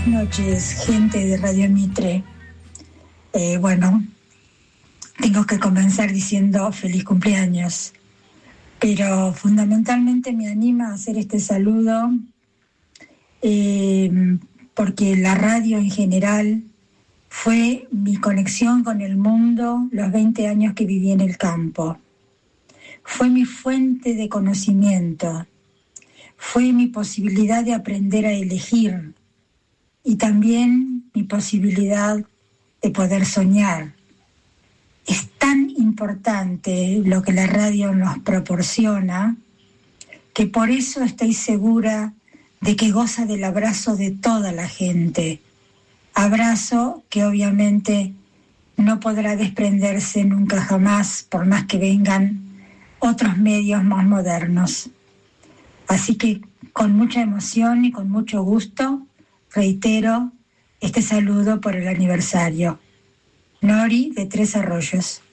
Buenas noches, gente de Radio Mitre. Bueno, tengo que comenzar diciendo feliz cumpleaños, pero fundamentalmente me anima a hacer este saludo porque la radio en general fue mi conexión con el mundo los 20 años que viví en el campo. Fue mi fuente de conocimiento, fue mi posibilidad de aprender a elegir y también mi posibilidad de poder soñar. Es tan importante lo que la radio nos proporciona que por eso estoy segura de que goza del abrazo de toda la gente. Abrazo que obviamente no podrá desprenderse nunca jamás, por más que vengan otros medios más modernos. Así que con mucha emoción y con mucho gusto reitero este saludo por el aniversario. Nori de Tres Arroyos.